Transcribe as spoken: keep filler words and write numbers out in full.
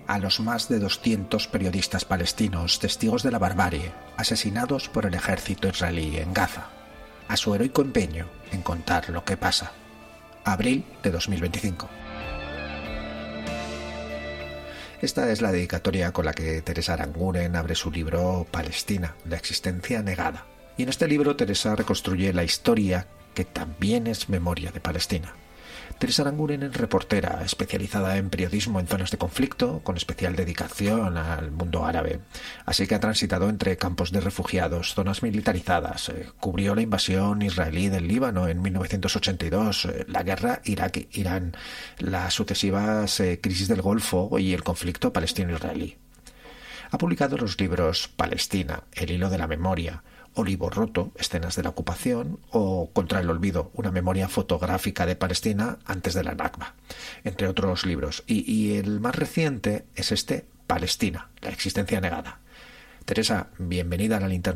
a los más de doscientos periodistas palestinos, testigos de la barbarie, asesinados por el ejército israelí en Gaza, a su heroico empeño en contar lo que pasa. Abril de dos mil veinticinco. Esta es la dedicatoria con la que Teresa Aranguren abre su libro Palestina, la existencia negada. Y en este libro Teresa reconstruye la historia que también es memoria de Palestina. Teresa Aranguren es reportera especializada en periodismo en zonas de conflicto, con especial dedicación al mundo árabe. Así que ha transitado entre campos de refugiados, zonas militarizadas, eh, cubrió la invasión israelí del Líbano en mil novecientos ochenta y dos, eh, la guerra Irak-Irán, las sucesivas eh, crisis del Golfo y el conflicto palestino-israelí. Ha publicado los libros Palestina, El hilo de la memoria, Olivo roto, escenas de la ocupación, o Contra el olvido, una memoria fotográfica de Palestina antes de la Nakba, entre otros libros. Y, y el más reciente es este, Palestina, la existencia negada. Teresa, bienvenida a la linterna.